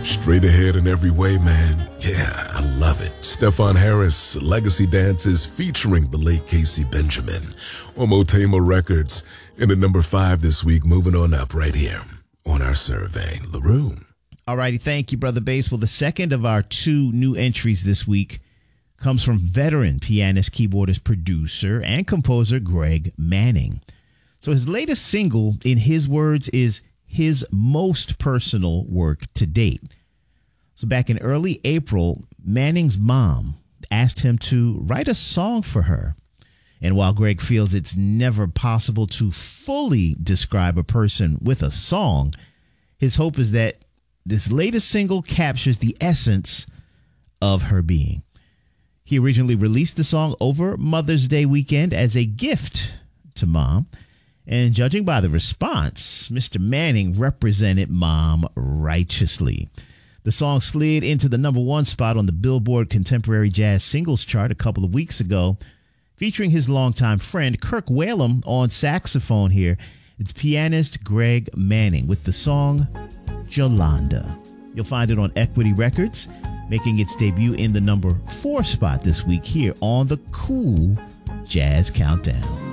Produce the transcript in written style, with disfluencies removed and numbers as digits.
Straight ahead in every way, man. Yeah, I love it. Stefan Harris, Legacy Dances featuring the late Casey Benjamin on Motema Records. And at number 5 this week, moving on up right here on our survey. LaRue. All righty. Thank you, Brother Bass. Well, the second of our 2 new entries this week comes from veteran pianist, keyboardist, producer, and composer Greg Manning. So his latest single, in his words, is his most personal work to date. So back in early April, Manning's mom asked him to write a song for her. And while Greg feels it's never possible to fully describe a person with a song, his hope is that this latest single captures the essence of her being. He originally released the song over Mother's Day weekend as a gift to Mom. And judging by the response, Mr. Manning represented Mom righteously. The song slid into the number 1 spot on the Billboard Contemporary Jazz Singles Chart a couple of weeks ago, featuring his longtime friend Kirk Whalum on saxophone here. It's pianist Greg Manning with the song Jolanda. You'll find it on Equity Records, making its debut in the number 4 spot this week here on the Cool Jazz Countdown.